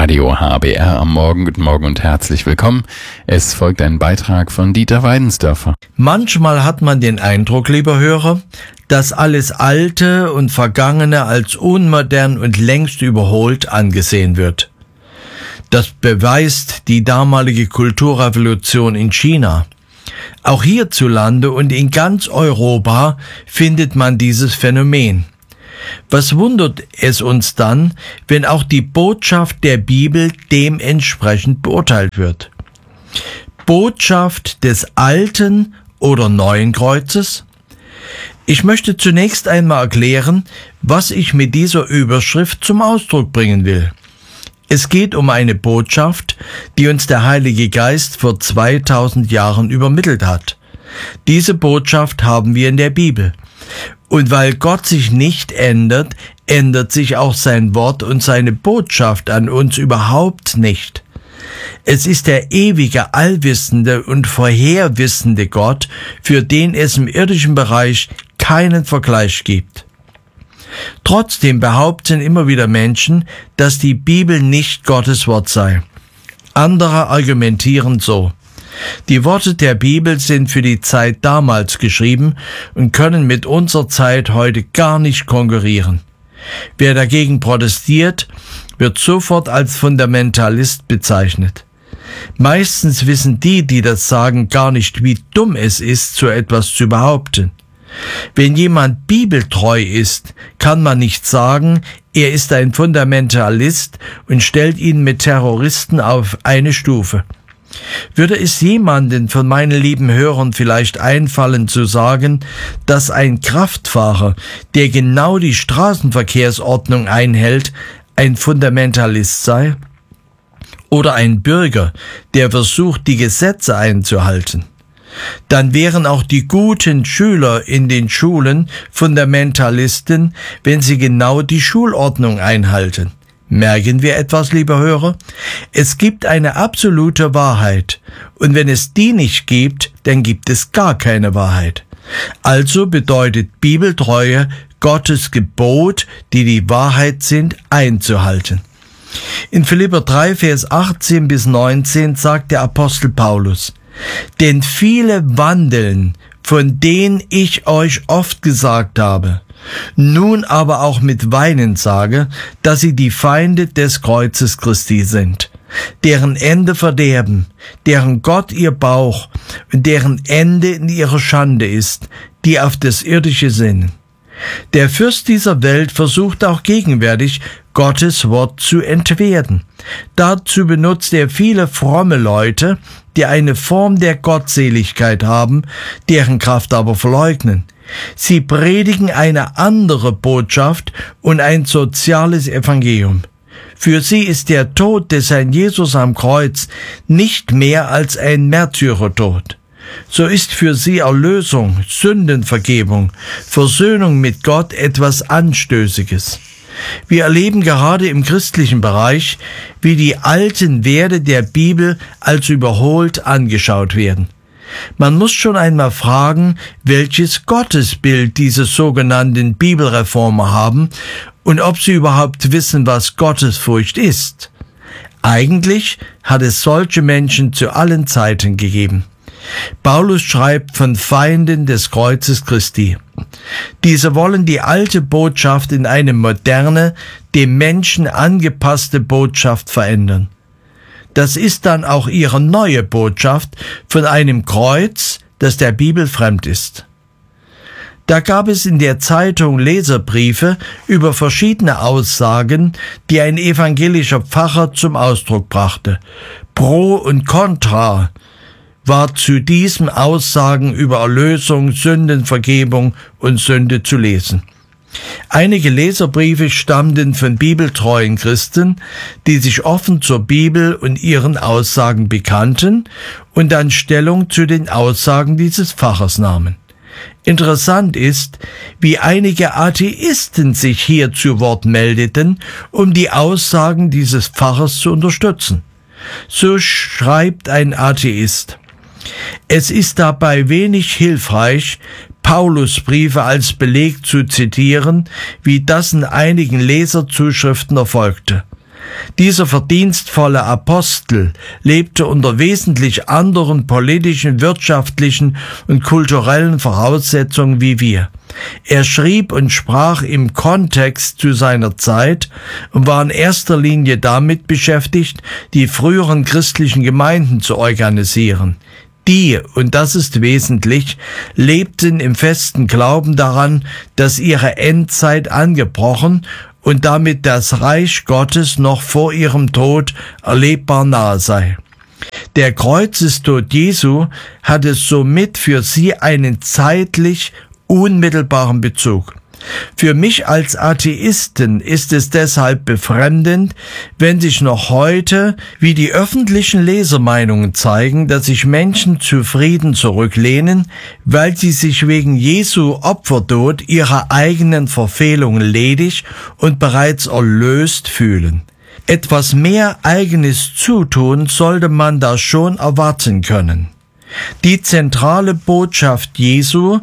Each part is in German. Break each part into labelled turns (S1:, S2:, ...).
S1: Radio HBR am Morgen. Guten Morgen und herzlich willkommen. Es folgt ein Beitrag von Dieter Weidensdörfer.
S2: Manchmal hat man den Eindruck, lieber Hörer, dass alles Alte und Vergangene als unmodern und längst überholt angesehen wird. Das beweist die damalige Kulturrevolution in China. Auch hierzulande und in ganz Europa findet man dieses Phänomen. Was wundert es uns dann, wenn auch die Botschaft der Bibel dementsprechend beurteilt wird? Botschaft des alten oder neuen Kreuzes? Ich möchte zunächst einmal erklären, was ich mit dieser Überschrift zum Ausdruck bringen will. Es geht um eine Botschaft, die uns der Heilige Geist vor 2000 Jahren übermittelt hat. Diese Botschaft haben wir in der Bibel. Und weil Gott sich nicht ändert, ändert sich auch sein Wort und seine Botschaft an uns überhaupt nicht. Es ist der ewige, allwissende und vorherwissende Gott, für den es im irdischen Bereich keinen Vergleich gibt. Trotzdem behaupten immer wieder Menschen, dass die Bibel nicht Gottes Wort sei. Andere argumentieren so: Die Worte der Bibel sind für die Zeit damals geschrieben und können mit unserer Zeit heute gar nicht konkurrieren. Wer dagegen protestiert, wird sofort als Fundamentalist bezeichnet. Meistens wissen die, die das sagen, gar nicht, wie dumm es ist, so etwas zu behaupten. Wenn jemand bibeltreu ist, kann man nicht sagen, er ist ein Fundamentalist und stellt ihn mit Terroristen auf eine Stufe. Würde es jemanden von meinen lieben Hörern vielleicht einfallen zu sagen, dass ein Kraftfahrer, der genau die Straßenverkehrsordnung einhält, ein Fundamentalist sei? Oder ein Bürger, der versucht, die Gesetze einzuhalten? Dann wären auch die guten Schüler in den Schulen Fundamentalisten, wenn sie genau die Schulordnung einhalten. Merken wir etwas, lieber Hörer? Es gibt eine absolute Wahrheit, und wenn es die nicht gibt, dann gibt es gar keine Wahrheit. Also bedeutet Bibeltreue, Gottes Gebot, die die Wahrheit sind, einzuhalten. In Philipper 3, Vers 18 bis 19 sagt der Apostel Paulus: Denn viele wandeln, von denen ich euch oft gesagt habe, nun aber auch mit Weinen sage, dass sie die Feinde des Kreuzes Christi sind, deren Ende Verderben, deren Gott ihr Bauch und deren Ende in ihrer Schande ist, die auf das Irdische sinnen. Der Fürst dieser Welt versucht auch gegenwärtig, Gottes Wort zu entwerten. Dazu benutzt er viele fromme Leute, die eine Form der Gottseligkeit haben, deren Kraft aber verleugnen. Sie predigen eine andere Botschaft und ein soziales Evangelium. Für sie ist der Tod des Herrn Jesus am Kreuz nicht mehr als ein Märtyrertod. So ist für sie Erlösung, Sündenvergebung, Versöhnung mit Gott etwas Anstößiges. Wir erleben gerade im christlichen Bereich, wie die alten Werte der Bibel als überholt angeschaut werden. Man muss schon einmal fragen, welches Gottesbild diese sogenannten Bibelreformer haben und ob sie überhaupt wissen, was Gottesfurcht ist. Eigentlich hat es solche Menschen zu allen Zeiten gegeben. Paulus schreibt von Feinden des Kreuzes Christi. Diese wollen die alte Botschaft in eine moderne, dem Menschen angepasste Botschaft verändern. Das ist dann auch ihre neue Botschaft von einem Kreuz, das der Bibel fremd ist. Da gab es in der Zeitung Leserbriefe über verschiedene Aussagen, die ein evangelischer Pfarrer zum Ausdruck brachte. Pro und Contra war zu diesen Aussagen über Erlösung, Sündenvergebung und Sünde zu lesen. Einige Leserbriefe stammten von bibeltreuen Christen, die sich offen zur Bibel und ihren Aussagen bekannten und dann Stellung zu den Aussagen dieses Pfarrers nahmen. Interessant ist, wie einige Atheisten sich hier zu Wort meldeten, um die Aussagen dieses Pfarrers zu unterstützen. So schreibt ein Atheist: Es ist dabei wenig hilfreich, Paulusbriefe als Beleg zu zitieren, wie das in einigen Leserzuschriften erfolgte. Dieser verdienstvolle Apostel lebte unter wesentlich anderen politischen, wirtschaftlichen und kulturellen Voraussetzungen wie wir. Er schrieb und sprach im Kontext zu seiner Zeit und war in erster Linie damit beschäftigt, die früheren christlichen Gemeinden zu organisieren. Die, und das ist wesentlich, lebten im festen Glauben daran, dass ihre Endzeit angebrochen und damit das Reich Gottes noch vor ihrem Tod erlebbar nahe sei. Der Kreuzestod Jesu hatte somit für sie einen zeitlich unmittelbaren Bezug. Für mich als Atheisten ist es deshalb befremdend, wenn sich noch heute, wie die öffentlichen Lesermeinungen zeigen, dass sich Menschen zufrieden zurücklehnen, weil sie sich wegen Jesu Opfertod ihrer eigenen Verfehlungen ledig und bereits erlöst fühlen. Etwas mehr eigenes Zutun sollte man da schon erwarten können. Die zentrale Botschaft Jesu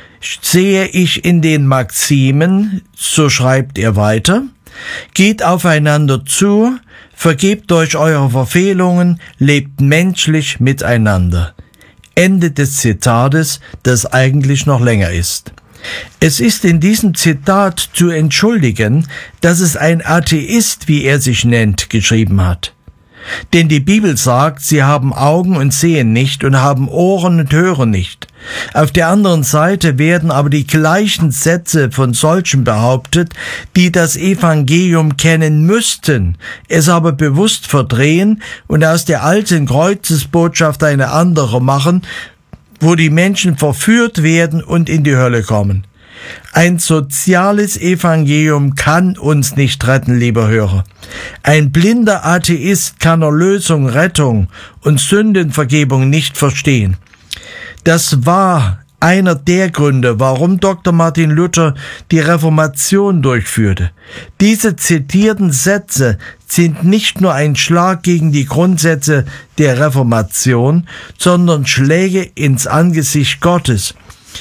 S2: sehe ich in den Maximen, so schreibt er weiter, geht aufeinander zu, vergebt euch eure Verfehlungen, lebt menschlich miteinander. Ende des Zitates, das eigentlich noch länger ist. Es ist in diesem Zitat zu entschuldigen, dass es ein Atheist, wie er sich nennt, geschrieben hat. Denn die Bibel sagt, sie haben Augen und sehen nicht und haben Ohren und hören nicht. Auf der anderen Seite werden aber die gleichen Sätze von solchen behauptet, die das Evangelium kennen müssten, es aber bewusst verdrehen und aus der alten Kreuzesbotschaft eine andere machen, wo die Menschen verführt werden und in die Hölle kommen. Ein soziales Evangelium kann uns nicht retten, lieber Hörer. Ein blinder Atheist kann Erlösung, Rettung und Sündenvergebung nicht verstehen. Das war einer der Gründe, warum Dr. Martin Luther die Reformation durchführte. Diese zitierten Sätze sind nicht nur ein Schlag gegen die Grundsätze der Reformation, sondern Schläge ins Angesicht Gottes,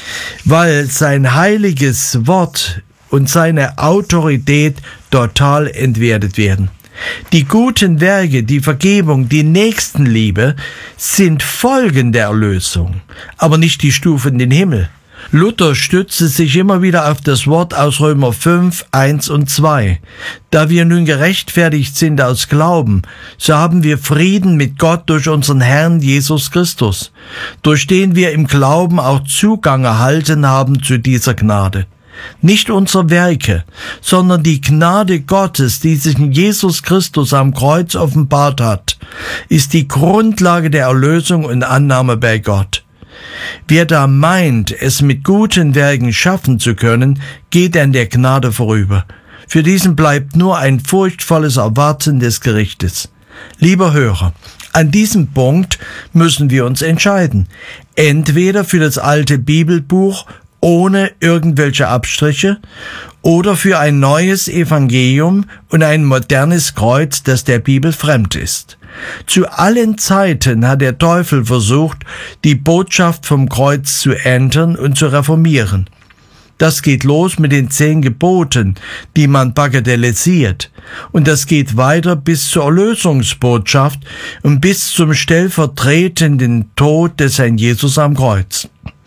S2: weil sein heiliges Wort und seine Autorität total entwertet werden. Die guten Werke, die Vergebung, die Nächstenliebe sind Folgen der Erlösung, aber nicht die Stufe in den Himmel. Luther stützte sich immer wieder auf das Wort aus Römer 5, 1 und 2. Da wir nun gerechtfertigt sind aus Glauben, so haben wir Frieden mit Gott durch unseren Herrn Jesus Christus, durch den wir im Glauben auch Zugang erhalten haben zu dieser Gnade. Nicht unsere Werke, sondern die Gnade Gottes, die sich in Jesus Christus am Kreuz offenbart hat, ist die Grundlage der Erlösung und Annahme bei Gott. Wer da meint, es mit guten Werken schaffen zu können, geht an der Gnade vorüber. Für diesen bleibt nur ein furchtvolles Erwarten des Gerichtes. Lieber Hörer, an diesem Punkt müssen wir uns entscheiden. Entweder für das alte Bibelbuch ohne irgendwelche Abstriche oder für ein neues Evangelium und ein modernes Kreuz, das der Bibel fremd ist. Zu allen Zeiten hat der Teufel versucht, die Botschaft vom Kreuz zu ändern und zu reformieren. Das geht los mit den 10 Geboten, die man bagatellisiert. Und das geht weiter bis zur Erlösungsbotschaft und bis zum stellvertretenden Tod des Herrn Jesus am Kreuz.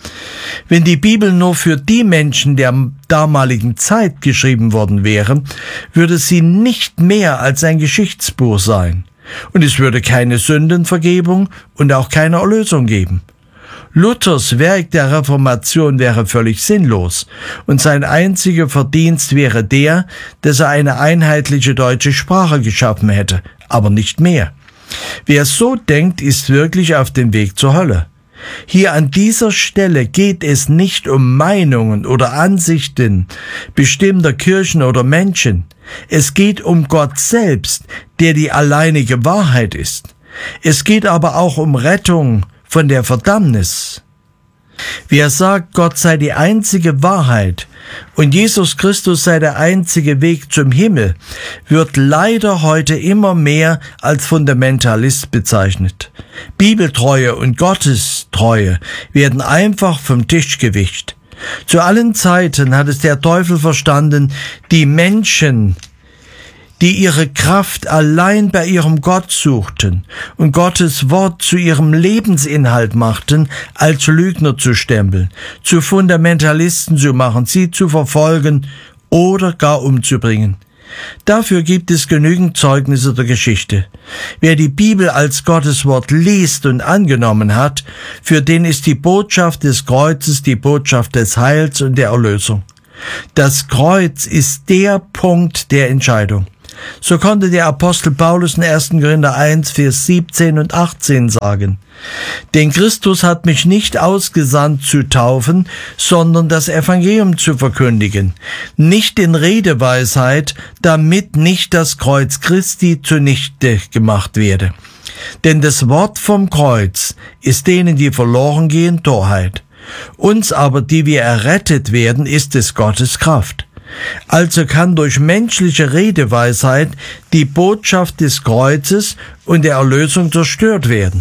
S2: Wenn die Bibel nur für die Menschen der damaligen Zeit geschrieben worden wäre, würde sie nicht mehr als ein Geschichtsbuch sein. Und es würde keine Sündenvergebung und auch keine Erlösung geben. Luthers Werk der Reformation wäre völlig sinnlos und sein einziger Verdienst wäre der, dass er eine einheitliche deutsche Sprache geschaffen hätte, aber nicht mehr. Wer so denkt, ist wirklich auf dem Weg zur Hölle. Hier an dieser Stelle geht es nicht um Meinungen oder Ansichten bestimmter Kirchen oder Menschen. Es geht um Gott selbst, der die alleinige Wahrheit ist. Es geht aber auch um Rettung von der Verdammnis. Wer sagt, Gott sei die einzige Wahrheit und Jesus Christus sei der einzige Weg zum Himmel, wird leider heute immer mehr als Fundamentalist bezeichnet. Bibeltreue und Gottestreue werden einfach vom Tisch gewischt. Zu allen Zeiten hat es der Teufel verstanden, die Menschen, die ihre Kraft allein bei ihrem Gott suchten und Gottes Wort zu ihrem Lebensinhalt machten, als Lügner zu stempeln, zu Fundamentalisten zu machen, sie zu verfolgen oder gar umzubringen. Dafür gibt es genügend Zeugnisse der Geschichte. Wer die Bibel als Gottes Wort liest und angenommen hat, für den ist die Botschaft des Kreuzes die Botschaft des Heils und der Erlösung. Das Kreuz ist der Punkt der Entscheidung. So konnte der Apostel Paulus in 1. Korinther 1, Vers 17 und 18 sagen: Denn Christus hat mich nicht ausgesandt zu taufen, sondern das Evangelium zu verkündigen, nicht in Redeweisheit, damit nicht das Kreuz Christi zunichte gemacht werde. Denn das Wort vom Kreuz ist denen, die verloren gehen, Torheit. Uns aber, die wir errettet werden, ist es Gottes Kraft. Also kann durch menschliche Redeweisheit die Botschaft des Kreuzes und der Erlösung zerstört werden.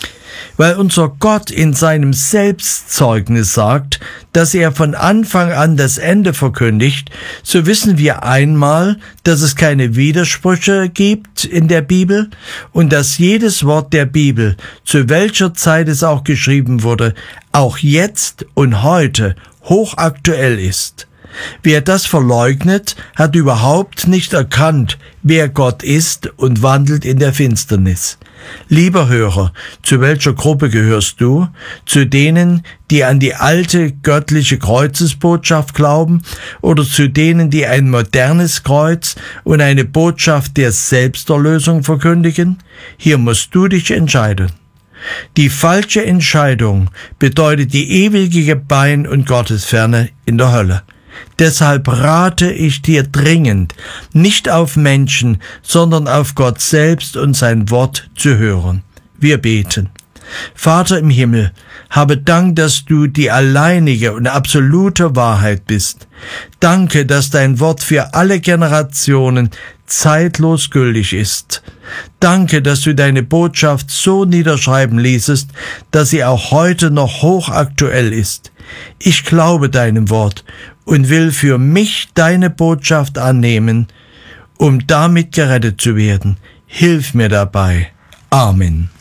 S2: Weil unser Gott in seinem Selbstzeugnis sagt, dass er von Anfang an das Ende verkündigt, so wissen wir einmal, dass es keine Widersprüche gibt in der Bibel und dass jedes Wort der Bibel, zu welcher Zeit es auch geschrieben wurde, auch jetzt und heute hochaktuell ist. Wer das verleugnet, hat überhaupt nicht erkannt, wer Gott ist und wandelt in der Finsternis. Lieber Hörer, zu welcher Gruppe gehörst du? Zu denen, die an die alte göttliche Kreuzesbotschaft glauben, oder zu denen, die ein modernes Kreuz und eine Botschaft der Selbsterlösung verkündigen? Hier musst du dich entscheiden. Die falsche Entscheidung bedeutet die ewige Gebein- und Gottesferne in der Hölle. Deshalb rate ich dir dringend, nicht auf Menschen, sondern auf Gott selbst und sein Wort zu hören. Wir beten. Vater im Himmel, habe Dank, dass du die alleinige und absolute Wahrheit bist. Danke, dass dein Wort für alle Generationen zeitlos gültig ist. Danke, dass du deine Botschaft so niederschreiben ließest, dass sie auch heute noch hochaktuell ist. Ich glaube deinem Wort und will für mich deine Botschaft annehmen, um damit gerettet zu werden. Hilf mir dabei. Amen.